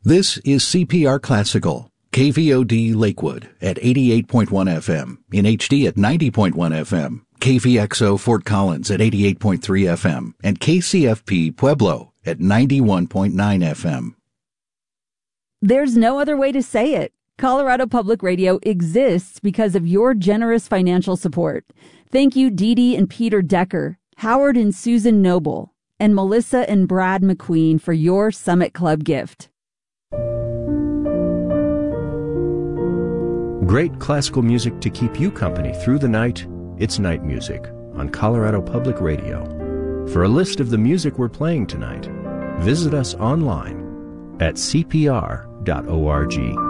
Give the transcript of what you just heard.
This is CPR Classical, KVOD Lakewood at 88.1 FM, in HD at 90.1 FM, KVXO Fort Collins at 88.3 FM, and KCFP Pueblo at 91.9 FM. There's no other way to say it. Colorado Public Radio exists because of your generous financial support. Thank you, Dee Dee and Peter Decker, Howard and Susan Noble, and Melissa and Brad McQueen for your Summit Club gift. Great classical music to keep you company through the night. It's Night Music on Colorado Public Radio. For a list of the music we're playing tonight, visit us online at cpr.org.